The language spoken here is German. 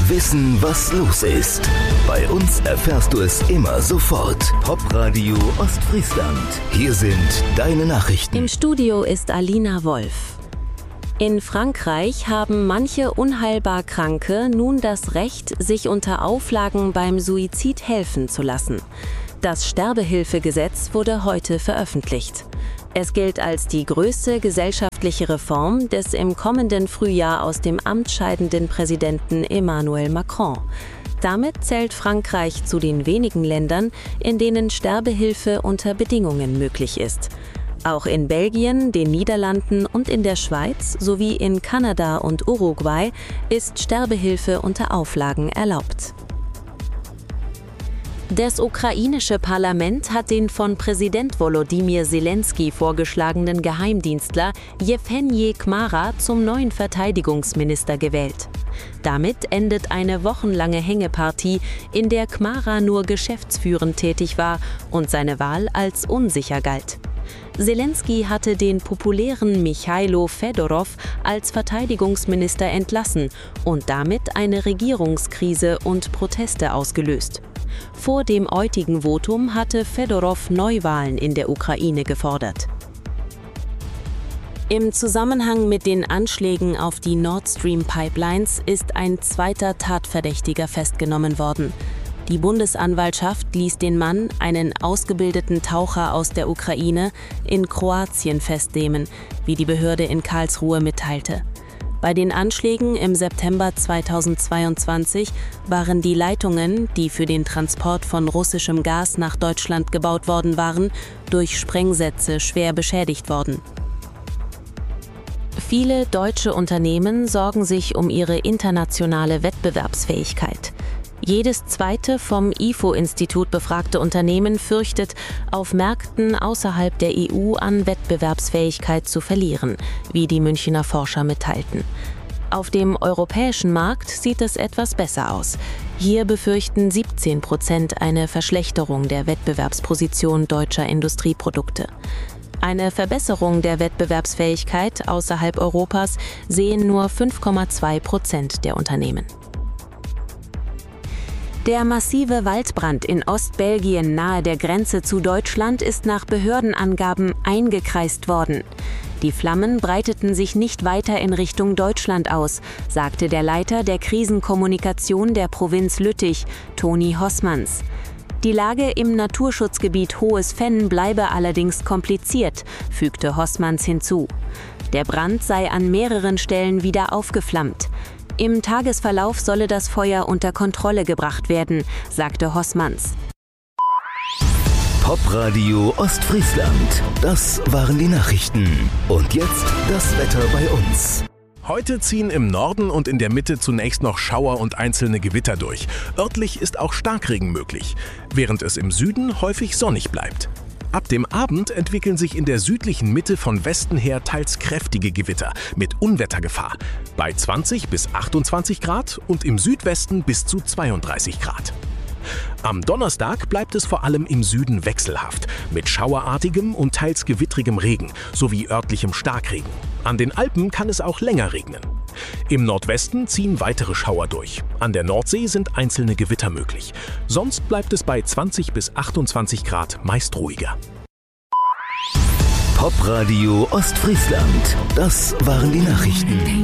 Wissen, was los ist. Bei uns erfährst du es immer sofort. Popradio Ostfriesland. Hier sind deine Nachrichten. Im Studio ist Alina Wolf. In Frankreich haben manche unheilbar Kranke nun das Recht, sich unter Auflagen beim Suizid helfen zu lassen. Das Sterbehilfegesetz wurde heute veröffentlicht. Es gilt als die größte gesellschaftliche Reform des im kommenden Frühjahr aus dem Amt scheidenden Präsidenten Emmanuel Macron. Damit zählt Frankreich zu den wenigen Ländern, in denen Sterbehilfe unter Bedingungen möglich ist. Auch in Belgien, den Niederlanden und in der Schweiz sowie in Kanada und Uruguay ist Sterbehilfe unter Auflagen erlaubt. Das ukrainische Parlament hat den von Präsident Volodymyr Zelensky vorgeschlagenen Geheimdienstler Jewhenij Kmara zum neuen Verteidigungsminister gewählt. Damit endet eine wochenlange Hängepartie, in der Kmara nur geschäftsführend tätig war und seine Wahl als unsicher galt. Zelensky hatte den populären Michailo Fedorov als Verteidigungsminister entlassen und damit eine Regierungskrise und Proteste ausgelöst. Vor dem heutigen Votum hatte Fedorov Neuwahlen in der Ukraine gefordert. Im Zusammenhang mit den Anschlägen auf die Nord Stream Pipelines ist ein zweiter Tatverdächtiger festgenommen worden. Die Bundesanwaltschaft ließ den Mann, einen ausgebildeten Taucher aus der Ukraine, in Kroatien festnehmen, wie die Behörde in Karlsruhe mitteilte. Bei den Anschlägen im September 2022 waren die Leitungen, die für den Transport von russischem Gas nach Deutschland gebaut worden waren, durch Sprengsätze schwer beschädigt worden. Viele deutsche Unternehmen sorgen sich um ihre internationale Wettbewerbsfähigkeit. Jedes zweite vom IFO-Institut befragte Unternehmen fürchtet, auf Märkten außerhalb der EU an Wettbewerbsfähigkeit zu verlieren, wie die Münchner Forscher mitteilten. Auf dem europäischen Markt sieht es etwas besser aus. Hier befürchten 17% eine Verschlechterung der Wettbewerbsposition deutscher Industrieprodukte. Eine Verbesserung der Wettbewerbsfähigkeit außerhalb Europas sehen nur 5,2% der Unternehmen. Der massive Waldbrand in Ostbelgien nahe der Grenze zu Deutschland ist nach Behördenangaben eingekreist worden. Die Flammen breiteten sich nicht weiter in Richtung Deutschland aus, sagte der Leiter der Krisenkommunikation der Provinz Lüttich, Toni Hossmanns. Die Lage im Naturschutzgebiet Hohes Venn bleibe allerdings kompliziert, fügte Hossmanns hinzu. Der Brand sei an mehreren Stellen wieder aufgeflammt. Im Tagesverlauf solle das Feuer unter Kontrolle gebracht werden, sagte Hossmanns. Popradio Ostfriesland. Das waren die Nachrichten. Und jetzt das Wetter bei uns. Heute ziehen im Norden und in der Mitte zunächst noch Schauer und einzelne Gewitter durch. Örtlich ist auch Starkregen möglich, während es im Süden häufig sonnig bleibt. Ab dem Abend entwickeln sich in der südlichen Mitte von Westen her teils kräftige Gewitter mit Unwettergefahr bei 20 bis 28 Grad und im Südwesten bis zu 32 Grad. Am Donnerstag bleibt es vor allem im Süden wechselhaft, mit schauerartigem und teils gewittrigem Regen sowie örtlichem Starkregen. An den Alpen kann es auch länger regnen. Im Nordwesten ziehen weitere Schauer durch. An der Nordsee sind einzelne Gewitter möglich. Sonst bleibt es bei 20 bis 28 Grad meist ruhiger. Popradio Ostfriesland. Das waren die Nachrichten.